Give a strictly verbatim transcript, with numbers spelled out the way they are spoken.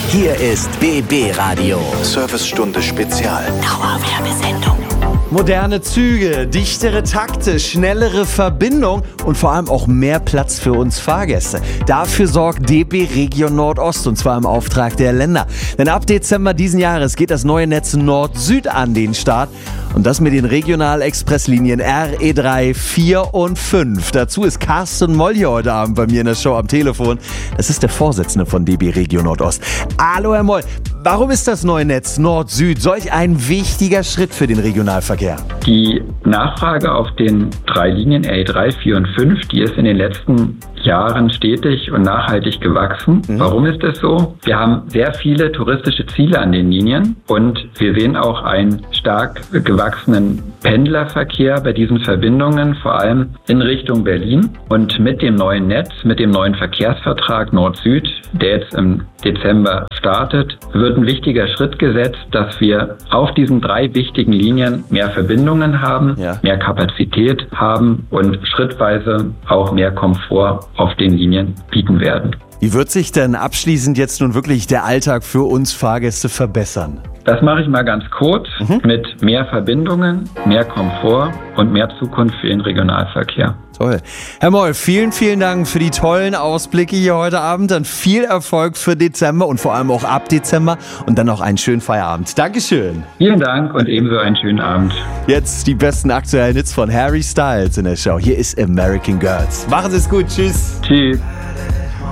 Hier ist B B Radio. Servicestunde Spezial. Dauerwerbesendung. Moderne Züge, dichtere Takte, schnellere Verbindung und vor allem auch mehr Platz für uns Fahrgäste. Dafür sorgt D B Region Nordost, und zwar im Auftrag der Länder. Denn ab Dezember diesen Jahres geht das neue Netz Nord-Süd an den Start. Und das mit den Regional-Express-Linien R E drei, vier und fünf. Dazu ist Carsten Moll hier heute Abend bei mir in der Show am Telefon. Das ist der Vorsitzende von D B Region Nordost. Hallo Herr Moll, warum ist das neue Netz Nord-Süd solch ein wichtiger Schritt für den Regionalverkehr? Die Nachfrage auf den drei Linien R E drei, vier und fünf, die ist in den letzten Jahren stetig und nachhaltig gewachsen. Mhm. Warum ist das so? Wir haben sehr viele touristische Ziele an den Linien und wir sehen auch einen stark gewachsenen Pendlerverkehr bei diesen Verbindungen, vor allem in Richtung Berlin. Und mit dem neuen Netz, mit dem neuen Verkehrsvertrag Nord-Süd, der jetzt im Dezember startet, wird ein wichtiger Schritt gesetzt, dass wir auf diesen drei wichtigen Linien mehr Verbindungen haben, ja. mehr Kapazität haben und schrittweise auch mehr Komfort auf den Linien bieten werden. Wie wird sich denn abschließend jetzt nun wirklich der Alltag für uns Fahrgäste verbessern? Das mache ich mal ganz kurz mhm. mit mehr Verbindungen, mehr Komfort und mehr Zukunft für den Regionalverkehr. Toll. Herr Moll, vielen, vielen Dank für die tollen Ausblicke hier heute Abend. Dann viel Erfolg für Dezember und vor allem auch ab Dezember und dann noch einen schönen Feierabend. Dankeschön. Vielen Dank und ebenso einen schönen Abend. Jetzt die besten aktuellen Hits von Harry Styles in der Show. Hier ist American Girls. Machen Sie es gut. Tschüss. Tschüss.